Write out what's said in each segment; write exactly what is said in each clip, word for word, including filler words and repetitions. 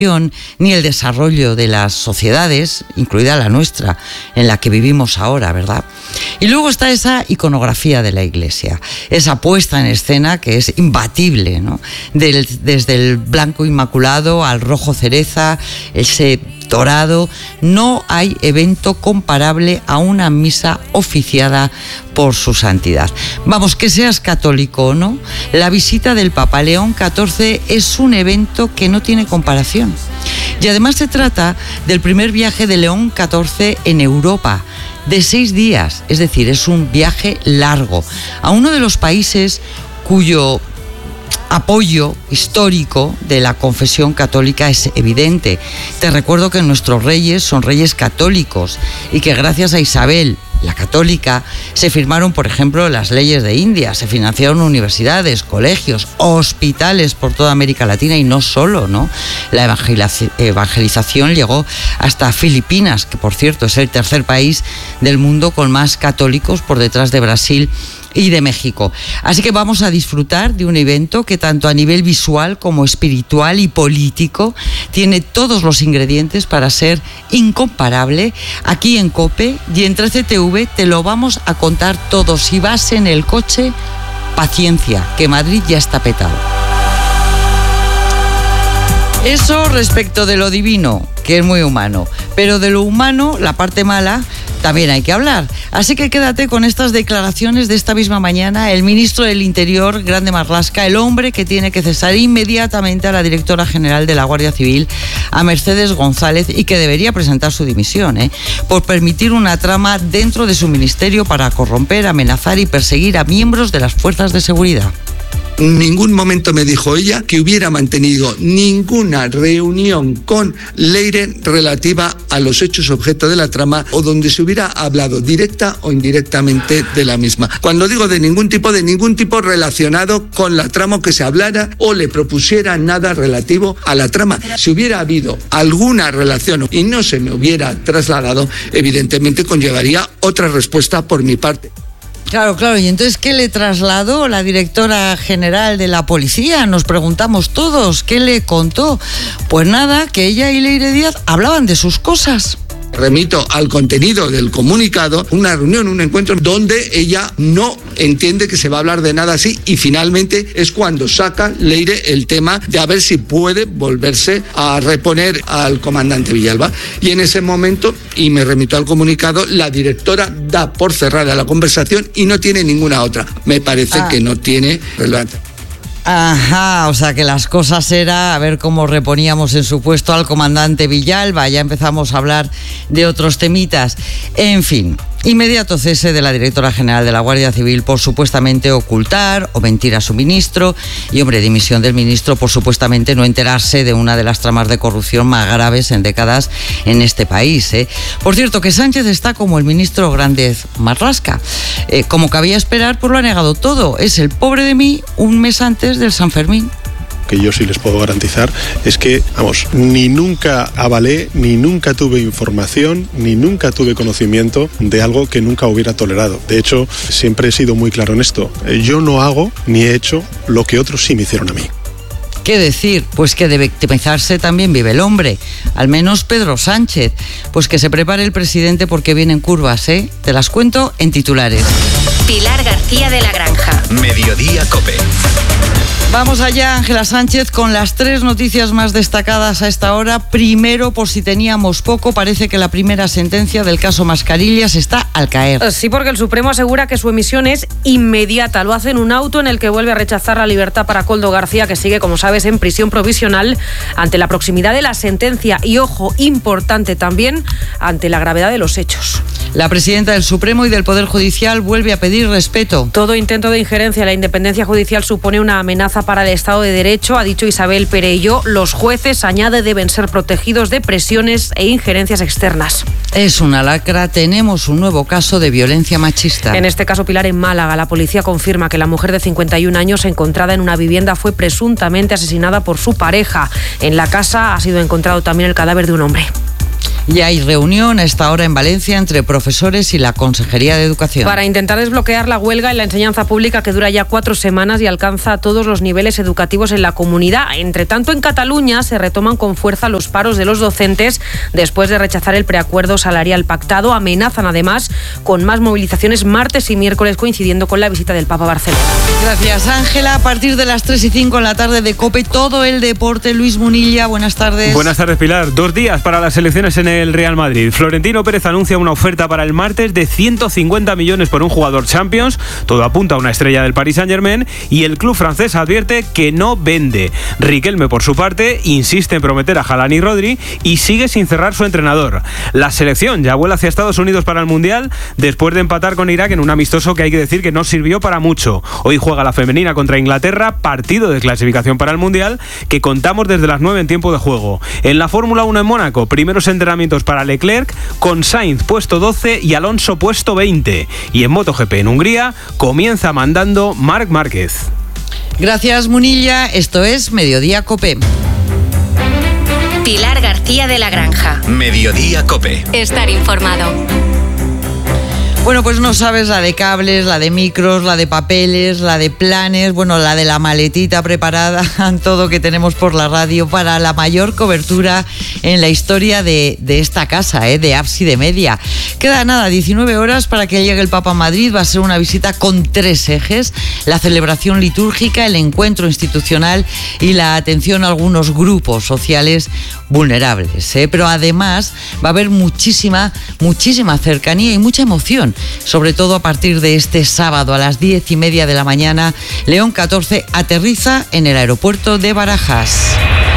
ni el desarrollo de las sociedades, incluida la nuestra, en la que vivimos ahora, ¿verdad? Y luego está esa iconografía de la Iglesia, esa puesta en escena que es imbatible, ¿no? Del, desde el blanco inmaculado al rojo cereza, ese dorado, no hay evento comparable a una misa oficiada por su santidad. Vamos, que seas católico o no, la visita del Papa León catorce es un evento que no tiene comparación. Y además se trata del primer viaje de León catorce en Europa, de seis días, es decir, es un viaje largo, a uno de los países cuyo apoyo histórico de la confesión católica es evidente. Te recuerdo que nuestros reyes son reyes católicos y que gracias a Isabel, la católica, se firmaron, por ejemplo, las leyes de India, se financiaron universidades, colegios, hospitales por toda América Latina y no solo, ¿no? La evangelización llegó hasta Filipinas, que por cierto es el tercer país del mundo con más católicos por detrás de Brasil y de México. Así que vamos a disfrutar de un evento que tanto a nivel visual como espiritual y político tiene todos los ingredientes para ser incomparable. Aquí en COPE y en trece T V te lo vamos a contar todo. Si vas en el coche, paciencia, que Madrid ya está petado. Eso respecto de lo divino, que es muy humano, pero de lo humano, la parte mala, también hay que hablar. Así que quédate con estas declaraciones de esta misma mañana. El ministro del Interior, Grande Marlaska, el hombre que tiene que cesar inmediatamente a la directora general de la Guardia Civil, a Mercedes González, y que debería presentar su dimisión, ¿eh? por permitir una trama dentro de su ministerio para corromper, amenazar y perseguir a miembros de las fuerzas de seguridad. En ningún momento me dijo ella que hubiera mantenido ninguna reunión con Leire relativa a los hechos objeto de la trama o donde se hubiera hablado directa o indirectamente de la misma. Cuando digo de ningún tipo, de ningún tipo relacionado con la trama, que se hablara o le propusiera nada relativo a la trama. Si hubiera habido alguna relación y no se me hubiera trasladado, evidentemente conllevaría otra respuesta por mi parte. Claro, claro, y entonces, ¿qué le trasladó la directora general de la policía? Nos preguntamos todos, ¿qué le contó? Pues nada, que ella y Leire Díaz hablaban de sus cosas. Remito al contenido del comunicado, una reunión, un encuentro donde ella no entiende que se va a hablar de nada así, y finalmente es cuando saca Leire el tema de a ver si puede volverse a reponer al comandante Villalba. Y en ese momento, y me remito al comunicado, la directora da por cerrada la conversación y no tiene ninguna otra. Me parece ah. que no tiene relevancia. Ajá, o sea que las cosas era a ver cómo reponíamos en su puesto al comandante Villalba. Ya empezamos a hablar de otros temitas. En fin, inmediato cese de la directora general de la Guardia Civil por supuestamente ocultar o mentir a su ministro, y hombre, dimisión del ministro por supuestamente no enterarse de una de las tramas de corrupción más graves en décadas en este país, ¿eh? Por cierto, que Sánchez está como el ministro Grande Marlaska. Eh, como cabía esperar, pues lo ha negado todo. Es el pobre de mí un mes antes del San Fermín. Que yo sí les puedo garantizar es que, vamos, ni nunca avalé, ni nunca tuve información, ni nunca tuve conocimiento de algo que nunca hubiera tolerado. De hecho, siempre he sido muy claro en esto. Yo no hago ni he hecho lo que otros sí me hicieron a mí. ¿Qué decir? Pues que de victimizarse también vive el hombre, al menos Pedro Sánchez. Pues que se prepare el presidente porque vienen curvas, ¿eh? Te las cuento en titulares. Pilar García de la Granja. Mediodía COPE. Vamos allá, Ángela Sánchez, con las tres noticias más destacadas a esta hora. Primero, por si teníamos poco, parece que la primera sentencia del caso Mascarillas está al caer. Sí, porque el Supremo asegura que su emisión es inmediata. Lo hace en un auto en el que vuelve a rechazar la libertad para Koldo García, que sigue, como sabes, en prisión provisional ante la proximidad de la sentencia y, ojo, importante también, ante la gravedad de los hechos. La presidenta del Supremo y del Poder Judicial vuelve a pedir respeto. Todo intento de injerencia en la independencia judicial supone una amenaza para el Estado de Derecho, ha dicho Isabel Perelló. Los jueces, añade, deben ser protegidos de presiones e injerencias externas. Es una lacra. Tenemos un nuevo caso de violencia machista. En este caso, Pilar, en Málaga, la policía confirma que la mujer de cincuenta y un años encontrada en una vivienda fue presuntamente asesinada por su pareja. En la casa ha sido encontrado también el cadáver de un hombre. Y hay reunión a esta hora en Valencia entre profesores y la Consejería de Educación. Para intentar desbloquear la huelga en la enseñanza pública que dura ya cuatro semanas y alcanza todos los niveles educativos en la comunidad. Entre tanto, en Cataluña se retoman con fuerza los paros de los docentes después de rechazar el preacuerdo salarial pactado. Amenazan además con más movilizaciones martes y miércoles, coincidiendo con la visita del Papa a Barcelona. Gracias, Ángela. A partir de las tres y cinco en la tarde de COPE, todo el deporte. Luis Munilla, buenas tardes. Buenas tardes, Pilar. Dos días para las elecciones en el Real Madrid. Florentino Pérez anuncia una oferta para el martes de ciento cincuenta millones por un jugador Champions. Todo apunta a una estrella del Paris Saint-Germain y el club francés advierte que no vende. Riquelme, por su parte, insiste en prometer a Haaland y Rodri y sigue sin cerrar su entrenador. La selección ya vuela hacia Estados Unidos para el Mundial después de empatar con Irak en un amistoso que hay que decir que no sirvió para mucho. Hoy juega la femenina contra Inglaterra, partido de clasificación para el Mundial que contamos desde las nueve en tiempo de juego. En la Fórmula uno en Mónaco, primeros entrenamientos para Leclerc con Sainz puesto doce y Alonso puesto veinte. Y en MotoGP en Hungría comienza mandando Marc Márquez. Gracias, Munilla. Esto es Mediodía COPE. Pilar García de la Granja. Mediodía COPE. Estar informado. Bueno, pues no sabes la de cables, la de micros, la de papeles, la de planes, bueno, la de la maletita preparada, todo que tenemos por la radio para la mayor cobertura en la historia de, de esta casa, ¿eh? de Ábside Media. Queda nada, diecinueve horas para que llegue el Papa a Madrid. Va a ser una visita con tres ejes: la celebración litúrgica, el encuentro institucional y la atención a algunos grupos sociales vulnerables, ¿eh? Pero además va a haber muchísima, muchísima cercanía y mucha emoción. Sobre todo a partir de este sábado a las diez y media de la mañana, León catorce aterriza en el aeropuerto de Barajas.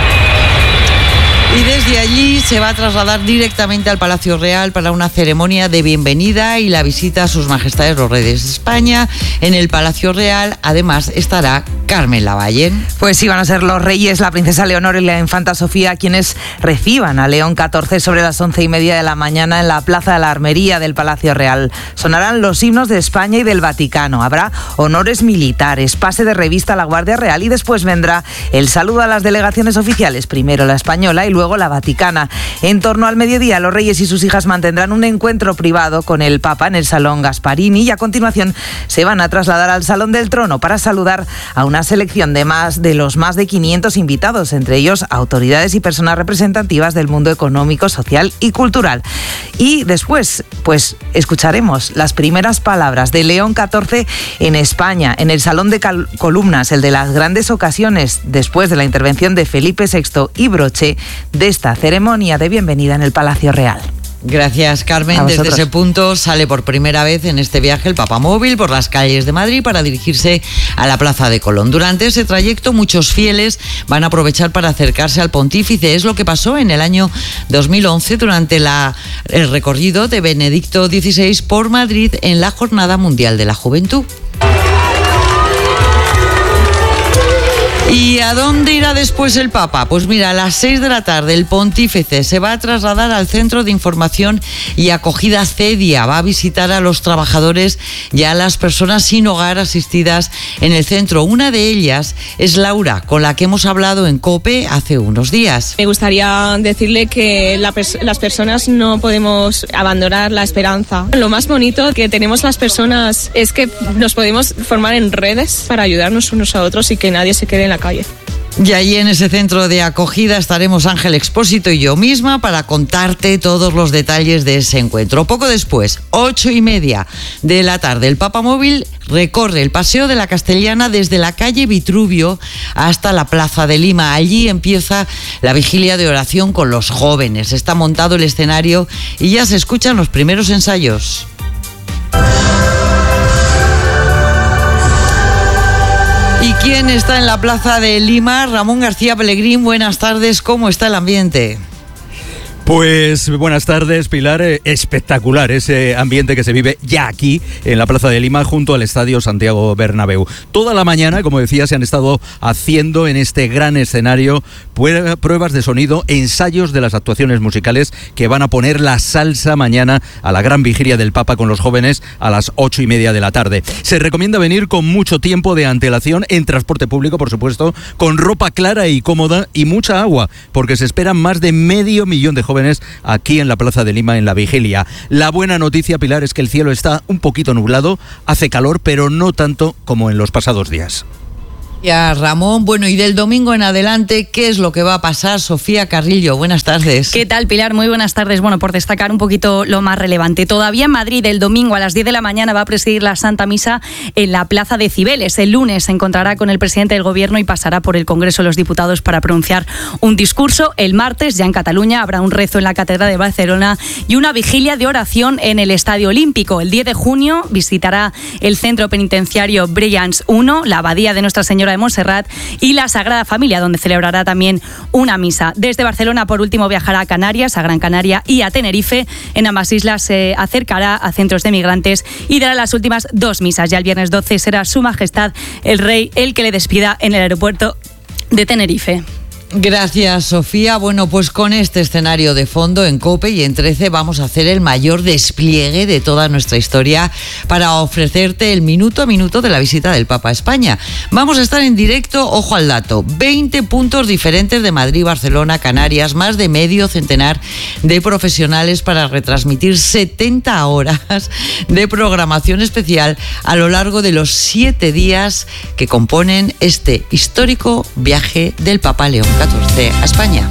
Y desde allí se va a trasladar directamente al Palacio Real para una ceremonia de bienvenida y la visita a sus majestades los reyes de España. En el Palacio Real, además, estará Carmen Lavallén. Pues sí, van a ser los reyes, la princesa Leonor y la infanta Sofía quienes reciban a León catorce sobre las once y media de la mañana en la Plaza de la Armería del Palacio Real. Sonarán los himnos de España y del Vaticano. Habrá honores militares, pase de revista a la Guardia Real y después vendrá el saludo a las delegaciones oficiales, primero la española y luego la vaticana. En torno al mediodía, los reyes y sus hijas mantendrán un encuentro privado con el Papa en el Salón Gasparini y a continuación se van a trasladar al Salón del Trono para saludar a una selección de más de los más de quinientos invitados, entre ellos autoridades y personas representativas del mundo económico, social y cultural. Y después, pues escucharemos las primeras palabras de León catorce en España, en el Salón de Cal- Columnas, el de las grandes ocasiones, después de la intervención de Felipe sexto y broche de esta ceremonia de bienvenida en el Palacio Real. Gracias, Carmen. A Desde vosotros. ese punto sale por primera vez en este viaje el Papamóvil por las calles de Madrid para dirigirse a la Plaza de Colón. Durante ese trayecto, muchos fieles van a aprovechar para acercarse al pontífice. Es lo que pasó en el año dos mil once durante la, el recorrido de Benedicto dieciséis por Madrid en la Jornada Mundial de la Juventud. ¿Y a dónde irá después el Papa? Pues mira, a las seis de la tarde el pontífice se va a trasladar al Centro de Información y Acogida CEDIA. Va a visitar a los trabajadores y a las personas sin hogar asistidas en el centro. Una de ellas es Laura, con la que hemos hablado en COPE hace unos días. Me gustaría decirle que la pers- las personas no podemos abandonar la esperanza. Lo más bonito que tenemos las personas es que nos podemos formar en redes para ayudarnos unos a otros y que nadie se quede en la calle. Y allí en ese centro de acogida estaremos Ángel Expósito y yo misma para contarte todos los detalles de ese encuentro. Poco después, ocho y media de la tarde, el Papamóvil recorre el Paseo de la Castellana desde la calle Vitruvio hasta la Plaza de Lima. Allí empieza la vigilia de oración con los jóvenes. Está montado el escenario y ya se escuchan los primeros ensayos. ¿Y quién está en la Plaza de Lima? Ramón García Pellegrín, buenas tardes, ¿cómo está el ambiente? Pues buenas tardes, Pilar. Eh, espectacular ese ambiente que se vive ya aquí en la Plaza de Lima junto al Estadio Santiago Bernabéu. Toda la mañana, como decía, se han estado haciendo en este gran escenario pruebas de sonido, ensayos de las actuaciones musicales que van a poner la salsa mañana a la gran vigilia del Papa con los jóvenes a las ocho y media de la tarde. Se recomienda venir con mucho tiempo de antelación, en transporte público, por supuesto, con ropa clara y cómoda y mucha agua, porque se esperan más de medio millón de jóvenes jóvenes aquí en la Plaza de Lima en la vigilia. La buena noticia, Pilar, es que el cielo está un poquito nublado, hace calor, pero no tanto como en los pasados días. Ya, Ramón, bueno, y del domingo en adelante, ¿qué es lo que va a pasar? Sofía Carrillo, buenas tardes. ¿Qué tal, Pilar? Muy buenas tardes. Bueno, por destacar un poquito lo más relevante. Todavía en Madrid, el domingo a las diez de la mañana va a presidir la Santa Misa en la Plaza de Cibeles. El lunes se encontrará con el presidente del Gobierno y pasará por el Congreso de los Diputados para pronunciar un discurso. El martes, ya en Cataluña, habrá un rezo en la Catedral de Barcelona y una vigilia de oración en el Estadio Olímpico. El diez de junio visitará el centro penitenciario Brillanz uno, la abadía de Nuestra Señora de Montserrat y la Sagrada Familia, donde celebrará también una misa. Desde Barcelona, por último, viajará a Canarias, a Gran Canaria y a Tenerife. En ambas islas se acercará a centros de migrantes y dará las últimas dos misas. Ya el viernes doce será Su Majestad el Rey el que le despida en el aeropuerto de Tenerife. Gracias, Sofía. Bueno, pues con este escenario de fondo en COPE y en trece vamos a hacer el mayor despliegue de toda nuestra historia para ofrecerte el minuto a minuto de la visita del Papa a España. Vamos a estar en directo, ojo al dato, veinte puntos diferentes de Madrid, Barcelona, Canarias, más de medio centenar de profesionales para retransmitir setenta horas de programación especial a lo largo de los siete días que componen este histórico viaje del Papa León catorce a España.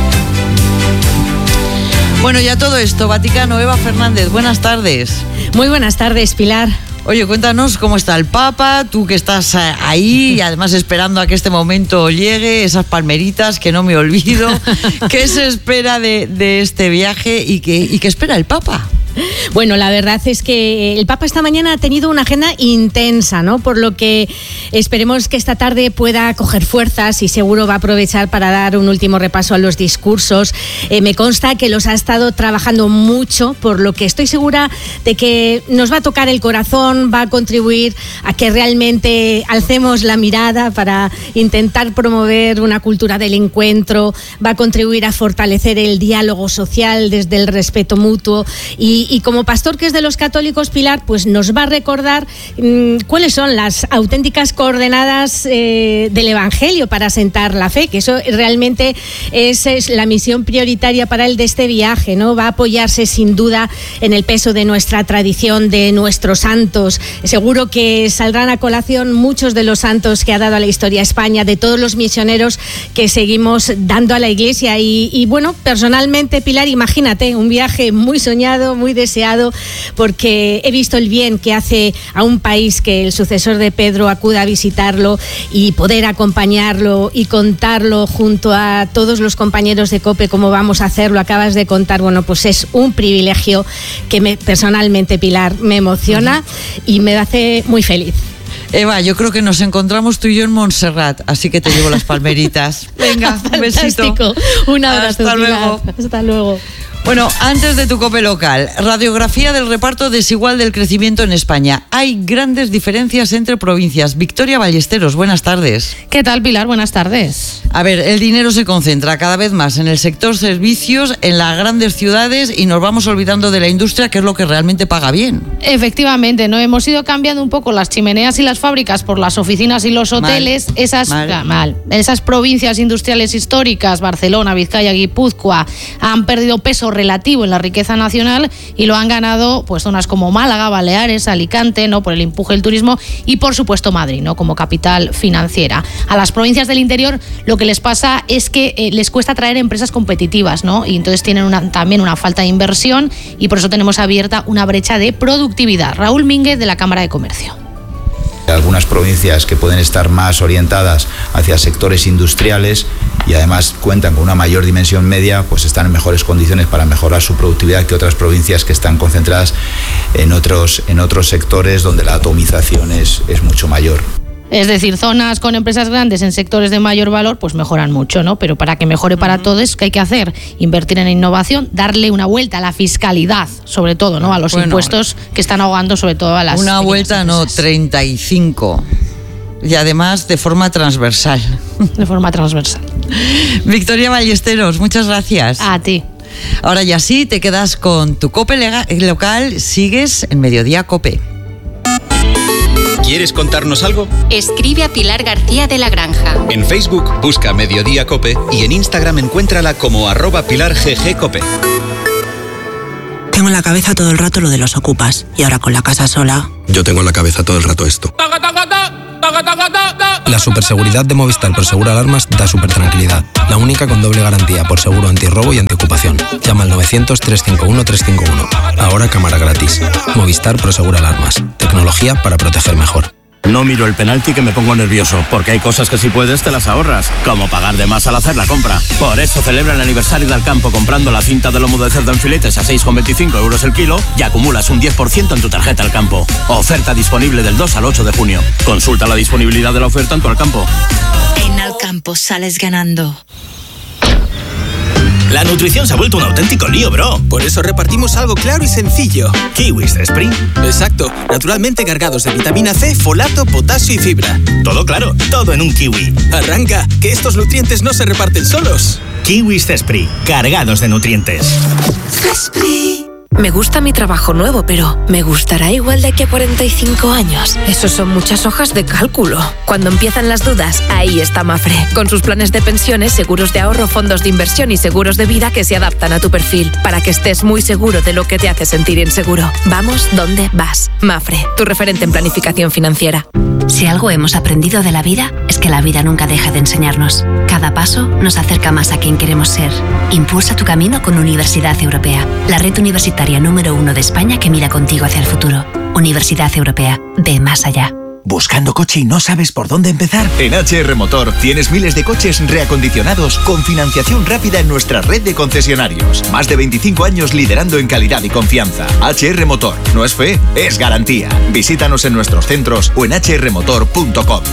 Bueno, ya todo esto, Vaticano, Eva Fernández, buenas tardes. Muy buenas tardes, Pilar. Oye, cuéntanos cómo está el Papa, tú que estás ahí y además esperando a que este momento llegue, esas palmeritas que no me olvido. ¿Qué se espera de, de este viaje y qué, y qué espera el Papa? Bueno, la verdad es que el Papa esta mañana ha tenido una agenda intensa, ¿no? Por lo que esperemos que esta tarde pueda coger fuerzas y seguro va a aprovechar para dar un último repaso a los discursos. Eh, me consta que los ha estado trabajando mucho, por lo que estoy segura de que nos va a tocar el corazón, va a contribuir a que realmente alcemos la mirada para intentar promover una cultura del encuentro, va a contribuir a fortalecer el diálogo social desde el respeto mutuo y Y, y como pastor que es de los católicos, Pilar, pues nos va a recordar mmm, cuáles son las auténticas coordenadas eh, del Evangelio para asentar la fe, que eso realmente es, es la misión prioritaria para él de este viaje, ¿no? Va a apoyarse sin duda en el peso de nuestra tradición, de nuestros santos. Seguro que saldrán a colación muchos de los santos que ha dado a la historia a España, de todos los misioneros que seguimos dando a la Iglesia. Y, y bueno, personalmente, Pilar, imagínate, un viaje muy soñado, muy deseado, porque he visto el bien que hace a un país que el sucesor de Pedro acuda a visitarlo y poder acompañarlo y contarlo junto a todos los compañeros de COPE cómo vamos a hacerlo. Acabas de contar, bueno, pues es un privilegio que me, personalmente, Pilar, me emociona y me hace muy feliz. Eva, yo creo que nos encontramos tú y yo en Montserrat, así que te llevo las palmeritas. Venga, un besito. Un abrazo. Hasta luego. Hasta luego. Bueno, antes de tu COPE local, radiografía del reparto desigual del crecimiento en España. Hay grandes diferencias entre provincias. Victoria Ballesteros, buenas tardes. ¿Qué tal, Pilar? Buenas tardes. A ver, el dinero se concentra cada vez más en el sector servicios, en las grandes ciudades y nos vamos olvidando de la industria, que es lo que realmente paga bien. Efectivamente, ¿no? Hemos ido cambiando un poco las chimeneas y las fábricas por las oficinas y los hoteles. Mal, esas, mal. Mal. Esas provincias industriales históricas, Barcelona, Vizcaya, Guipúzcoa, han perdido peso relativo en la riqueza nacional y lo han ganado pues zonas como Málaga, Baleares, Alicante, ¿no? Por el empuje del turismo y por supuesto Madrid, ¿no? Como capital financiera. A las provincias del interior lo que les pasa es que eh, les cuesta atraer empresas competitivas, ¿no? Y entonces tienen una, también una falta de inversión y por eso tenemos abierta una brecha de productividad. Raúl Mínguez, de la Cámara de Comercio. Algunas provincias que pueden estar más orientadas hacia sectores industriales y además cuentan con una mayor dimensión media, pues están en mejores condiciones para mejorar su productividad que otras provincias que están concentradas en otros, en otros sectores donde la atomización es, es mucho mayor. Es decir, zonas con empresas grandes en sectores de mayor valor, pues mejoran mucho, ¿no? Pero para que mejore para uh-huh. todos, ¿qué hay que hacer? Invertir en innovación, darle una vuelta a la fiscalidad, sobre todo, ¿no? A los bueno, impuestos que están ahogando sobre todo a las Una vuelta, empresas. No, treinta y cinco. Y además de forma transversal. De forma transversal. Victoria Ballesteros, muchas gracias. A ti. Ahora ya sí, te quedas con tu COPE lega- local, sigues en Mediodía COPE. ¿Quieres contarnos algo? Escribe a Pilar García de la Granja. En Facebook busca Mediodía Cope y en Instagram encuéntrala como arroba Pilar G G Cope. Tengo en la cabeza todo el rato lo de los ocupas y ahora con la casa sola. Yo tengo en la cabeza todo el rato esto. La superseguridad de Movistar por Seguro Alarmas da super tranquilidad. La única con doble garantía por seguro antirrobo y antiocupación. Llama al novecientos, trescientos cincuenta y uno, trescientos cincuenta y uno. Ahora cámara gratis. Movistar por Seguro Alarmas. Tecnología para proteger mejor. No miro el penalti que me pongo nervioso, porque hay cosas que si puedes te las ahorras, como pagar de más al hacer la compra. Por eso celebra el aniversario del campo comprando la cinta de lomo de cerdo en filetes a seis con veinticinco euros el kilo y acumulas un diez por ciento en tu tarjeta al campo. Oferta disponible del dos al ocho de junio. Consulta la disponibilidad de la oferta en tu Alcampo. En Alcampo sales ganando. La nutrición se ha vuelto un auténtico lío, bro. Por eso repartimos algo claro y sencillo. Kiwis de Spring. Exacto. Naturalmente cargados de vitamina C, folato, potasio y fibra. Todo claro, todo en un kiwi. Arranca, que estos nutrientes no se reparten solos. Kiwis Cespri, cargados de nutrientes. Cespri. Me gusta mi trabajo nuevo, pero ¿me gustará igual de aquí a cuarenta y cinco años? Eso son muchas hojas de cálculo. Cuando empiezan las dudas, ahí está Mafre, con sus planes de pensiones, seguros de ahorro, fondos de inversión y seguros de vida que se adaptan a tu perfil, para que estés muy seguro de lo que te hace sentir inseguro. Vamos donde vas. Mafre, tu referente en planificación financiera. Si algo hemos aprendido de la vida, es que la vida nunca deja de enseñarnos. Cada paso nos acerca más a quien queremos ser. Impulsa tu camino con Universidad Europea, la red universitaria número uno de España que mira contigo hacia el futuro. Universidad Europea, ve más allá. ¿Buscando coche y no sabes por dónde empezar? En H R Motor tienes miles de coches reacondicionados con financiación rápida en nuestra red de concesionarios. Más de veinticinco años liderando en calidad y confianza. H R Motor. No es fe, es garantía. Visítanos en nuestros centros o en h r motor punto com.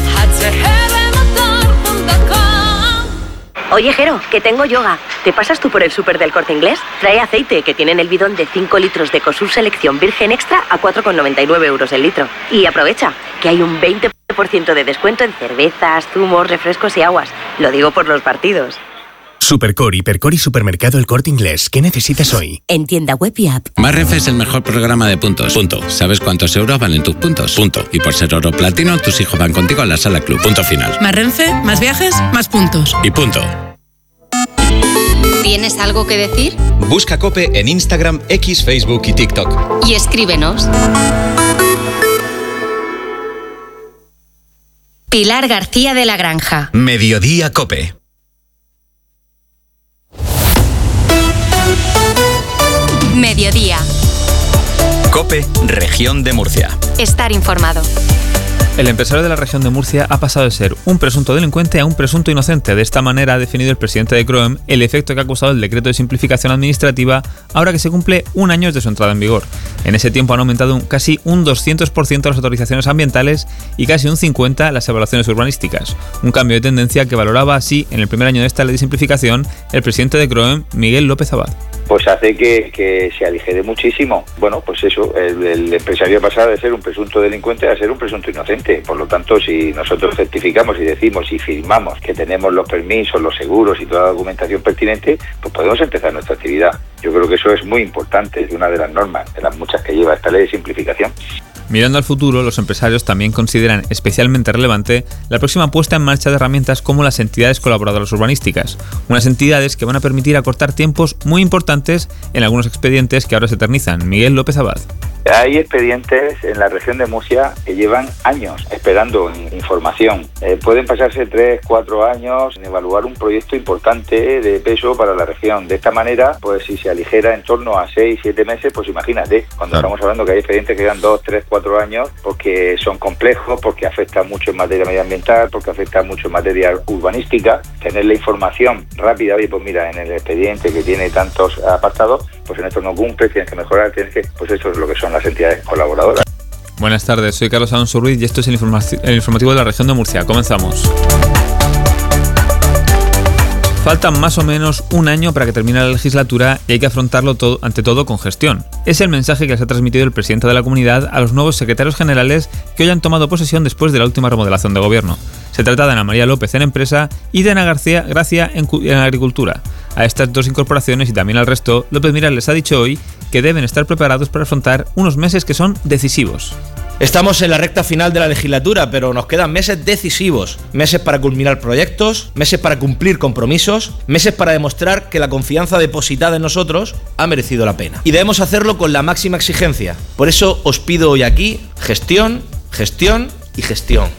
Oye, Jero, que tengo yoga. ¿Te pasas tú por el súper del Corte Inglés? Trae aceite, que tienen el bidón de cinco litros de Ecosur Selección Virgen Extra a cuatro con noventa y nueve euros el litro. Y aprovecha, que hay un veinte por ciento de descuento en cervezas, zumos, refrescos y aguas. Lo digo por los partidos. Supercore, Hipercore y Supermercado El Corte Inglés. ¿Qué necesitas hoy? En tienda web y app. Más Renfe es el mejor programa de puntos. Punto. ¿Sabes cuántos euros valen tus puntos? Punto. Y por ser oro platino, tus hijos van contigo a la sala club. Punto final. Más Renfe, más viajes, más puntos. Y punto. ¿Tienes algo que decir? Busca COPE en Instagram, X, Facebook y TikTok. Y escríbenos. Pilar García de la Granja. Mediodía COPE. Mediodía. COPE, Región de Murcia. Estar informado. El empresario de la región de Murcia ha pasado de ser un presunto delincuente a un presunto inocente. De esta manera ha definido el presidente de Croem el efecto que ha causado el decreto de simplificación administrativa ahora que se cumple un año de su entrada en vigor. En ese tiempo han aumentado un, casi un doscientos por ciento las autorizaciones ambientales y casi un cincuenta por ciento las evaluaciones urbanísticas. Un cambio de tendencia que valoraba así en el primer año de esta ley de simplificación el presidente de Croem, Miguel López Abad. Pues hace que, que se aligere muchísimo. Bueno, pues eso, el, el empresario ha pasado de ser un presunto delincuente a ser un presunto inocente. Por lo tanto, si nosotros certificamos y decimos y firmamos que tenemos los permisos, los seguros y toda la documentación pertinente, pues podemos empezar nuestra actividad. Yo creo que eso es muy importante, es una de las normas, de las muchas que lleva esta ley de simplificación. Mirando al futuro, los empresarios también consideran especialmente relevante la próxima puesta en marcha de herramientas como las entidades colaboradoras urbanísticas, unas entidades que van a permitir acortar tiempos muy importantes en algunos expedientes que ahora se eternizan. Miguel López Abad. Hay expedientes en la región de Murcia que llevan años esperando información. Eh, pueden pasarse tres, cuatro años en evaluar un proyecto importante de peso para la región. De esta manera, pues si se aligera en torno a seis, siete meses, pues imagínate, cuando claro. estamos hablando que hay expedientes que llevan dos, tres, cuatro años, porque son complejos, porque afectan mucho en materia medioambiental, porque afectan mucho en materia urbanística, tener la información rápida, oye, pues mira, en el expediente que tiene tantos apartados, pues en esto no cumple, tienes que mejorar, tienes que, pues eso es lo que son las entidades colaboradoras. Buenas tardes, soy Carlos Alonso Ruiz y esto es el, informa- el informativo de la región de Murcia. Comenzamos. Faltan más o menos un año para que termine la legislatura y hay que afrontarlo todo, ante todo con gestión. Es el mensaje que les ha transmitido el presidente de la comunidad a los nuevos secretarios generales que hoy han tomado posesión después de la última remodelación de gobierno. Se Se trata de Ana María López en Empresa y de Ana García Gracia en, en Agricultura. A estas dos incorporaciones y también al resto, López Miras les ha dicho hoy que deben estar preparados para afrontar unos meses que son decisivos. Estamos en la recta final de la legislatura, pero nos quedan meses decisivos, meses para culminar proyectos, meses para cumplir compromisos, meses para demostrar que la confianza depositada en nosotros ha merecido la pena. Y debemos hacerlo con la máxima exigencia. Por eso os pido hoy aquí gestión, gestión y gestión.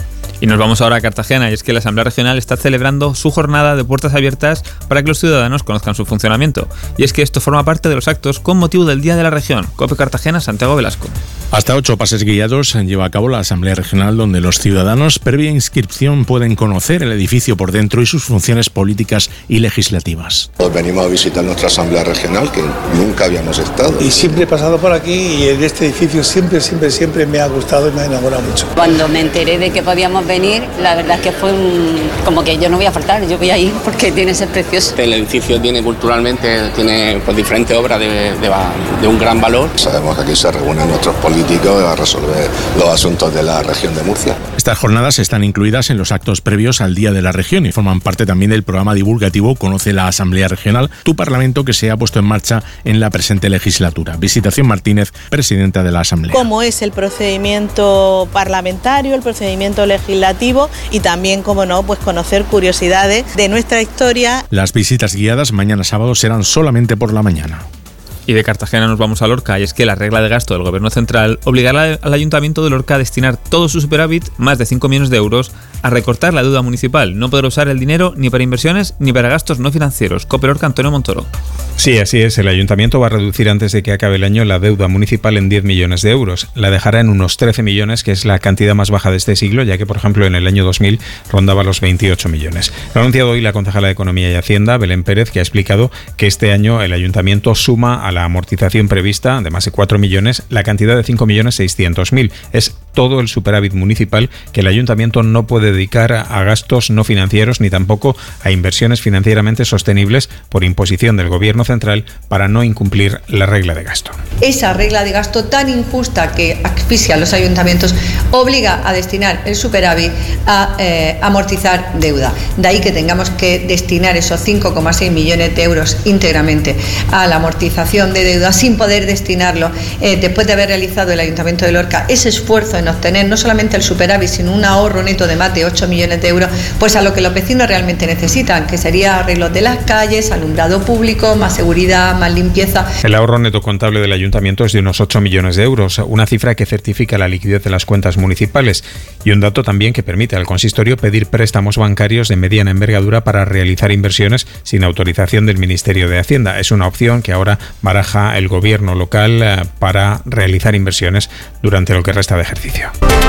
Y nos vamos ahora a Cartagena, y es que la Asamblea Regional está celebrando su jornada de puertas abiertas para que los ciudadanos conozcan su funcionamiento. Y es que esto forma parte de los actos con motivo del Día de la Región. COPE Cartagena, Santiago Velasco. Hasta ocho pases guiados lleva a cabo la Asamblea Regional, donde los ciudadanos, previa inscripción, pueden conocer el edificio por dentro y sus funciones políticas y legislativas. Venimos a visitar nuestra Asamblea Regional, que nunca habíamos estado. Y siempre he pasado por aquí y en este edificio siempre, siempre, siempre me ha gustado y me ha enamorado mucho. Cuando me enteré de que podíamos venir, la verdad es que fue un, como que yo no voy a faltar, yo voy a ir porque tiene que ser precioso. El edificio tiene culturalmente, tiene pues, diferentes obras de, de, de un gran valor. Sabemos que aquí se reúnen nuestros políticos a resolver los asuntos de la región de Murcia. Estas jornadas están incluidas en los actos previos al Día de la Región y forman parte también del programa divulgativo Conoce la Asamblea Regional, tu Parlamento, que se ha puesto en marcha en la presente legislatura. Visitación Martínez, presidenta de la Asamblea. Cómo es el procedimiento parlamentario, el procedimiento legislativo y también, como no, pues conocer curiosidades de nuestra historia. Las visitas guiadas mañana sábado serán solamente por la mañana. Y de Cartagena nos vamos a Lorca, y es que la regla de gasto del Gobierno Central obligará al Ayuntamiento de Lorca a destinar todo su superávit, más de cinco millones de euros, a recortar la deuda municipal. No podrá usar el dinero ni para inversiones ni para gastos no financieros. COPE Lorca, Antonio Montoro. Sí, así es. El Ayuntamiento va a reducir antes de que acabe el año la deuda municipal en diez millones de euros. La dejará en unos trece millones, que es la cantidad más baja de este siglo, ya que, por ejemplo, en el año dos mil rondaba los veintiocho millones. Lo ha anunciado hoy la concejala de Economía y Hacienda, Belén Pérez, que ha explicado que este año el Ayuntamiento suma a la amortización prevista de más de cuatro millones la cantidad de cinco millones seiscientos mil. Es todo el superávit municipal que el Ayuntamiento no puede dedicar a gastos no financieros ni tampoco a inversiones financieramente sostenibles por imposición del Gobierno Central para no incumplir la regla de gasto. Esa regla de gasto tan injusta que asfixia a los ayuntamientos obliga a destinar el superávit a eh, amortizar deuda. De ahí que tengamos que destinar esos cinco coma seis millones de euros íntegramente a la amortización de deuda sin poder destinarlo eh, después de haber realizado el Ayuntamiento de Lorca ese esfuerzo en obtener no solamente el superávit sino un ahorro neto de más de ocho millones de euros, pues a lo que los vecinos realmente necesitan, que sería arreglos de las calles, alumbrado público, más seguridad, más limpieza. El ahorro neto contable del Ayuntamiento es de unos ocho millones de euros, una cifra que certifica la liquidez de las cuentas municipales y un dato también que permite al consistorio pedir préstamos bancarios de mediana envergadura para realizar inversiones sin autorización del Ministerio de Hacienda. Es una opción que ahora baraja el gobierno local para realizar inversiones durante lo que resta de ejercicio.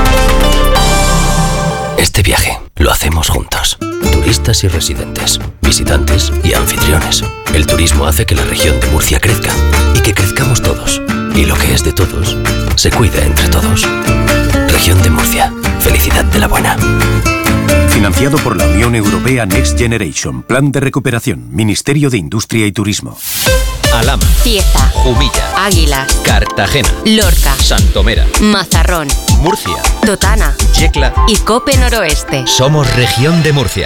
Este viaje lo hacemos juntos. Turistas y residentes, visitantes y anfitriones. El turismo hace que la región de Murcia crezca y que crezcamos todos. Y lo que es de todos, se cuida entre todos. Región de Murcia. Felicidad de la buena. Financiado por la Unión Europea Next Generation. Plan de recuperación. Ministerio de Industria y Turismo. Alhama, Cieza, Jumilla, Águila, Cartagena, Lorca, Santomera, Mazarrón, Murcia, Totana, Yecla y COPE Noroeste. Somos Región de Murcia.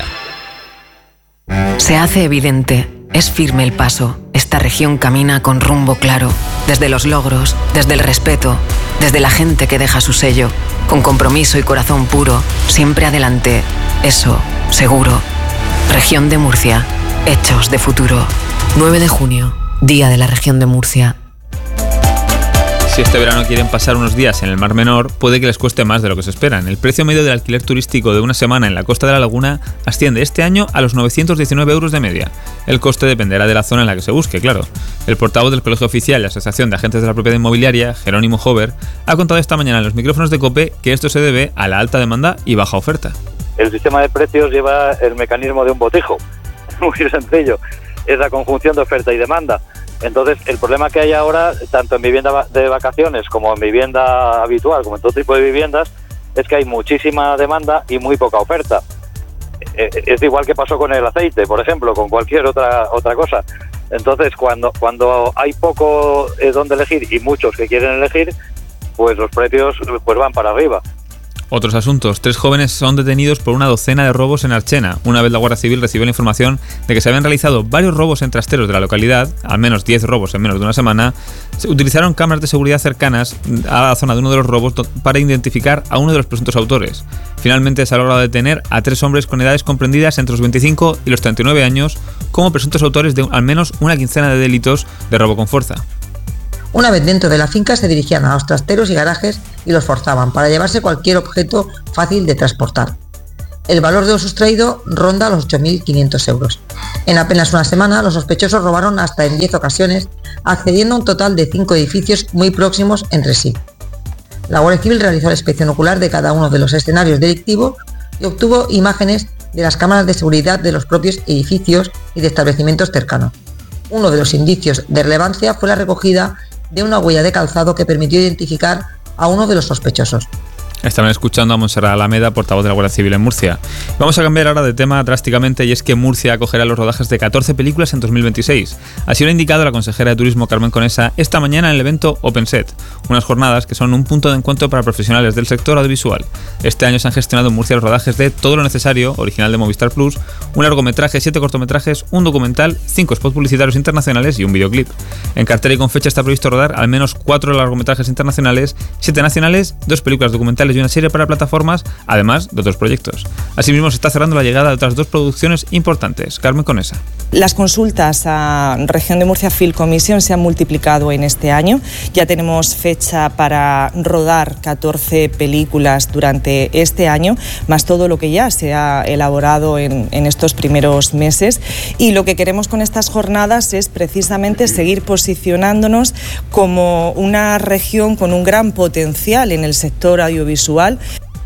Se hace evidente, es firme el paso. Esta región camina con rumbo claro, desde los logros, desde el respeto, desde la gente que deja su sello, con compromiso y corazón puro, siempre adelante. Eso, seguro. Región de Murcia, hechos de futuro. nueve de junio, Día de la Región de Murcia. Si este verano quieren pasar unos días en el Mar Menor, puede que les cueste más de lo que se esperan. El precio medio del alquiler turístico de una semana en la Costa de la Laguna asciende este año a los novecientos diecinueve euros de media. El coste dependerá de la zona en la que se busque, claro. El portavoz del Colegio Oficial y la Asociación de Agentes de la Propiedad Inmobiliaria, Jerónimo Hover, ha contado esta mañana en los micrófonos de COPE que esto se debe a la alta demanda y baja oferta. El sistema de precios lleva el mecanismo de un botijo, muy sencillo. Es la conjunción de oferta y demanda. Entonces, el problema que hay ahora, tanto en vivienda de vacaciones como en vivienda habitual, como en todo tipo de viviendas, es que hay muchísima demanda y muy poca oferta. Es igual que pasó con el aceite, por ejemplo, con cualquier otra otra cosa. Entonces, cuando cuando hay poco eh, donde elegir y muchos que quieren elegir, pues los precios pues van para arriba. Otros asuntos. Tres jóvenes son detenidos por una docena de robos en Archena. Una vez la Guardia Civil recibió la información de que se habían realizado varios robos en trasteros de la localidad, al menos diez robos en menos de una semana, se utilizaron cámaras de seguridad cercanas a la zona de uno de los robos para identificar a uno de los presuntos autores. Finalmente se ha logrado detener a tres hombres con edades comprendidas entre los veinticinco y los treinta y nueve años como presuntos autores de al menos una quincena de delitos de robo con fuerza. Una vez dentro de la finca se dirigían a los trasteros y garajes y los forzaban para llevarse cualquier objeto fácil de transportar. El valor de lo sustraído ronda los ocho mil quinientos euros. En apenas una semana, los sospechosos robaron hasta en diez ocasiones, accediendo a un total de cinco edificios muy próximos entre sí. La Guardia Civil realizó la inspección ocular de cada uno de los escenarios delictivos y obtuvo imágenes de las cámaras de seguridad de los propios edificios y de establecimientos cercanos. Uno de los indicios de relevancia fue la recogida de una huella de calzado que permitió identificar a uno de los sospechosos. Estaban escuchando a Montserrat Alameda, portavoz de la Guardia Civil en Murcia. Vamos a cambiar ahora de tema drásticamente, y es que Murcia acogerá los rodajes de catorce películas en dos mil veintiséis. Así lo ha indicado la consejera de Turismo Carmen Conesa esta mañana en el evento OpenSet, unas jornadas que son un punto de encuentro para profesionales del sector audiovisual. Este año se han gestionado en Murcia los rodajes de Todo lo necesario, original de Movistar Plus, un largometraje, siete cortometrajes, un documental, cinco spots publicitarios internacionales y un videoclip. En cartera y con fecha está previsto rodar al menos cuatro largometrajes internacionales, siete nacionales, dos películas documentales y una serie para plataformas, además de otros proyectos. Asimismo, se está cerrando la llegada de otras dos producciones importantes. Carmen Conesa. Las consultas a Región de Murcia Film Commission se han multiplicado en este año. Ya tenemos fecha para rodar catorce películas durante este año, más todo lo que ya se ha elaborado en, en estos primeros meses. Y lo que queremos con estas jornadas es precisamente seguir posicionándonos como una región con un gran potencial en el sector audiovisual.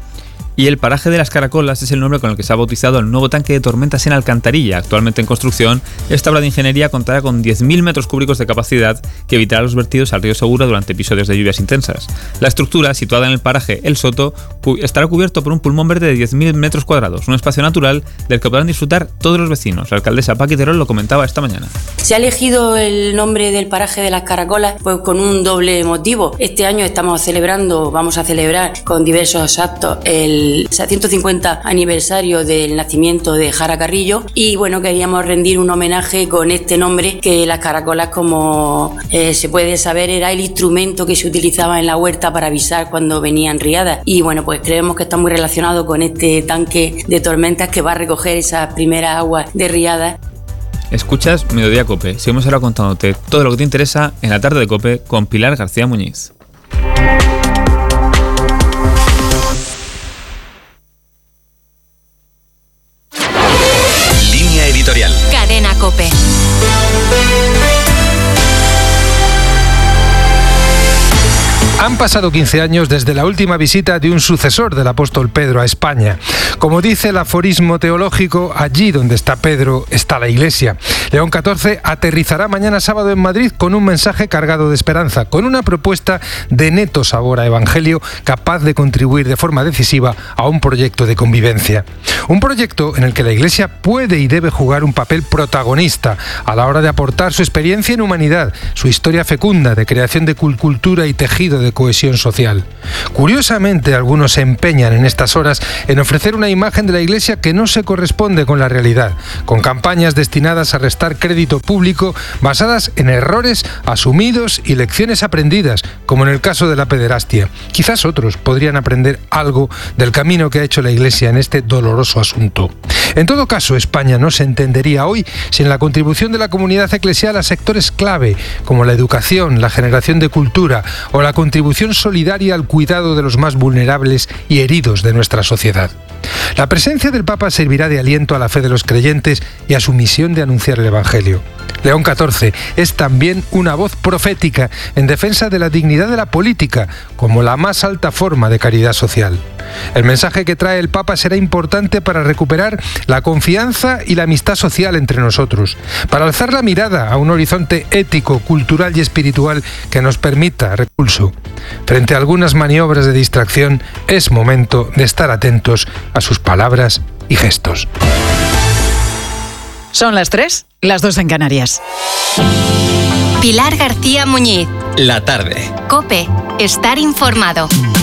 Y el paraje de las Caracolas es el nombre con el que se ha bautizado el nuevo tanque de tormentas en Alcantarilla, actualmente en construcción. Esta obra de ingeniería contará con diez mil metros cúbicos de capacidad que evitará los vertidos al río Segura durante episodios de lluvias intensas. La estructura, situada en el paraje El Soto, estará cubierto por un pulmón verde de diez mil metros cuadrados, un espacio natural del que podrán disfrutar todos los vecinos. La alcaldesa Paqui Terol lo comentaba esta mañana. Se ha elegido el nombre del paraje de las Caracolas pues con un doble motivo. Este año estamos celebrando, vamos a celebrar con diversos actos el el ciento cincuenta aniversario del nacimiento de Jara Carrillo y bueno, queríamos rendir un homenaje con este nombre, que las caracolas, como eh, se puede saber, era el instrumento que se utilizaba en la huerta para avisar cuando venían riadas, y bueno, pues creemos que está muy relacionado con este tanque de tormentas que va a recoger esas primeras aguas de riadas. Escuchas Mediodía Cope. Seguimos ahora contándote todo lo que te interesa en la tarde de Cope con Pilar García Muñiz. Línea editorial. Cadena Cope. Han pasado quince años desde la última visita de un sucesor del apóstol Pedro a España. Como dice el aforismo teológico, allí donde está Pedro está la Iglesia. León catorce aterrizará mañana sábado en Madrid con un mensaje cargado de esperanza, con una propuesta de neto sabor a evangelio capaz de contribuir de forma decisiva a un proyecto de convivencia. Un proyecto en el que la Iglesia puede y debe jugar un papel protagonista a la hora de aportar su experiencia en humanidad, su historia fecunda de creación de cultura y tejido de cohesión social. Curiosamente, algunos se empeñan en estas horas en ofrecer una imagen de la Iglesia que no se corresponde con la realidad, con campañas destinadas a restar crédito público basadas en errores asumidos y lecciones aprendidas, como en el caso de la pederastia. Quizás otros podrían aprender algo del camino que ha hecho la Iglesia en este doloroso asunto. En todo caso, España no se entendería hoy sin la contribución de la comunidad eclesial a sectores clave, como la educación, la generación de cultura o la contribución solidaria al cuidado de los más vulnerables y heridos de nuestra sociedad. La presencia del Papa servirá de aliento a la fe de los creyentes y a su misión de anunciar el Evangelio. León catorce es también una voz profética en defensa de la dignidad de la política como la más alta forma de caridad social. El mensaje que trae el Papa será importante para recuperar la confianza y la amistad social entre nosotros, para alzar la mirada a un horizonte ético, cultural y espiritual que nos permita repulso. Frente a algunas maniobras de distracción, es momento de estar atentos a sus palabras y gestos. Son las tres, las dos en Canarias. Pilar García Muñiz. La tarde. Cope, estar informado.